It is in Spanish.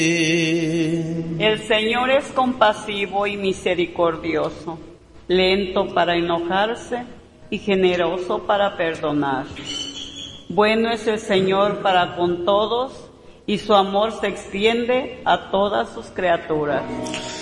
El Señor es compasivo y misericordioso, lento para enojarse y generoso para perdonar. Bueno es el Señor para con todos y su amor se extiende a todas sus criaturas.